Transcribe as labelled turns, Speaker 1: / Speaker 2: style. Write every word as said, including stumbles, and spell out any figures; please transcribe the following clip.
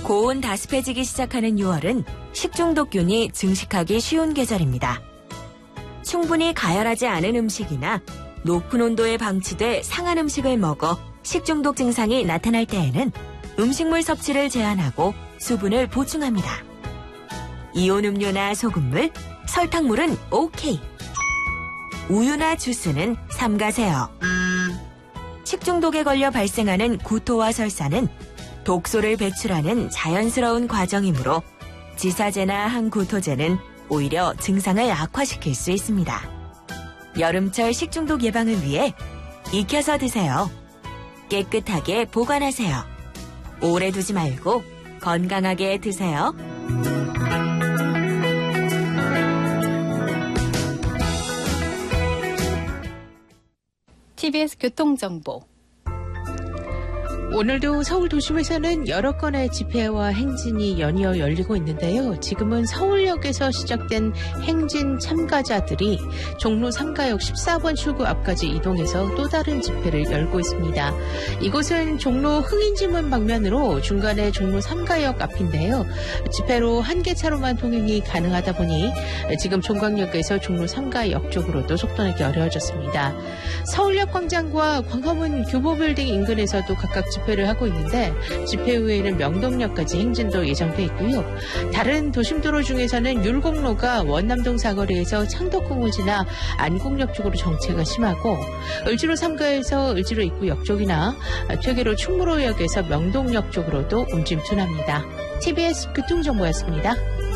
Speaker 1: 고온 다습해지기 시작하는 유월은 식중독균이 증식하기 쉬운 계절입니다. 충분히 가열하지 않은 음식이나 높은 온도에 방치돼 상한 음식을 먹어 식중독 증상이 나타날 때에는 음식물 섭취를 제한하고 수분을 보충합니다. 이온 음료나 소금물, 설탕물은 오케이. 우유나 주스는 삼가세요. 식중독에 걸려 발생하는 구토와 설사는 독소를 배출하는 자연스러운 과정이므로 지사제나 항구토제는 오히려 증상을 악화시킬 수 있습니다. 여름철 식중독 예방을 위해 익혀서 드세요. 깨끗하게 보관하세요. 오래 두지 말고 건강하게 드세요.
Speaker 2: 티비에스 교통정보.
Speaker 3: 오늘도 서울 도심에서는 여러 건의 집회와 행진이 연이어 열리고 있는데요. 지금은 서울역에서 시작된 행진 참가자들이 종로 삼가역 십사 번 출구 앞까지 이동해서 또 다른 집회를 열고 있습니다. 이곳은 종로 흥인지문 방면으로 중간에 종로 삼가역 앞인데요. 집회로 한 개 차로만 통행이 가능하다 보니 지금 종강역에서 종로 삼가역 쪽으로도 속도내기 어려워졌습니다. 서울역 광장과 광화문 규보빌딩 인근에서도 각각 집회를 하고 있는데 집회 후에는 명동역까지 행진도 예정돼 있고요. 다른 도심도로 중에서는 율곡로가 원남동 사거리에서 창덕궁을 지나 안국역 쪽으로 정체가 심하고 을지로 삼가에서 을지로 입구역 쪽이나 퇴계로 충무로역에서 명동역 쪽으로도 움직임 둔합니다. 티비에스 교통정보였습니다.